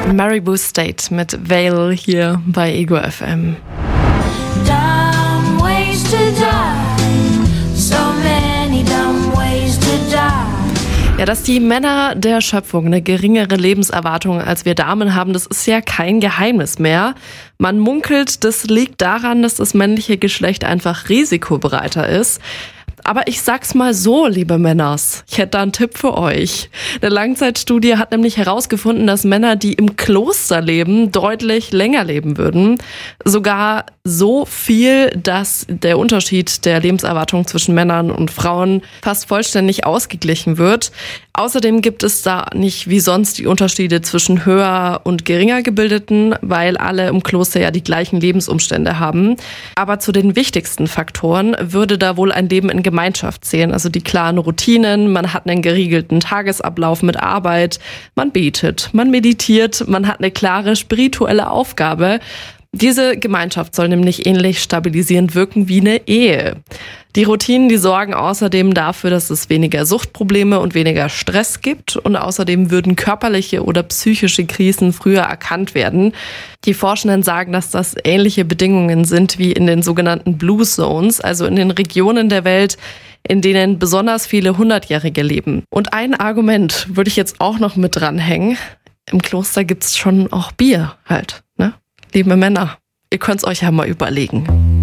Maribou State mit Veil hier bei Ego FM. Dumb ways to die, so many dumb ways to die. Ja, dass die Männer der Schöpfung eine geringere Lebenserwartung als wir Damen haben, das ist ja kein Geheimnis mehr. Man munkelt, das liegt daran, dass das männliche Geschlecht einfach risikobereiter ist. Aber ich sag's mal so, liebe Männers, ich hätte da einen Tipp für euch. Eine Langzeitstudie hat nämlich herausgefunden, dass Männer, die im Kloster leben, deutlich länger leben würden. Sogar so viel, dass der Unterschied der Lebenserwartung zwischen Männern und Frauen fast vollständig ausgeglichen wird. Außerdem gibt es da nicht wie sonst die Unterschiede zwischen höher und geringer Gebildeten, weil alle im Kloster ja die gleichen Lebensumstände haben. Aber zu den wichtigsten Faktoren würde da wohl ein Leben in Gemeinschaft zählen, also die klaren Routinen, man hat einen geregelten Tagesablauf mit Arbeit, man betet, man meditiert, man hat eine klare spirituelle Aufgabe. Diese Gemeinschaft soll nämlich ähnlich stabilisierend wirken wie eine Ehe. Die Routinen, die sorgen außerdem dafür, dass es weniger Suchtprobleme und weniger Stress gibt und außerdem würden körperliche oder psychische Krisen früher erkannt werden. Die Forschenden sagen, dass das ähnliche Bedingungen sind wie in den sogenannten Blue Zones, also in den Regionen der Welt, in denen besonders viele 100-Jährige leben. Und ein Argument würde ich jetzt auch noch mit dranhängen. Im Kloster gibt's schon auch Bier halt, ne? Liebe Männer, ihr könnt's euch ja mal überlegen.